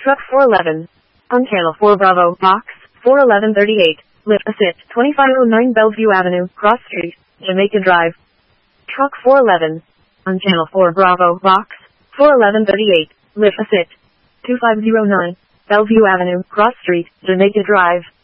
Truck 411. On channel 4 Bravo, box 41138. Lift assist 2509 Bellevue Avenue, Cross Street, Jamaica Drive. Truck 411. On channel 4 Bravo, box 41138. Lift assist 2509 Bellevue Avenue, Cross Street, Jamaica Drive.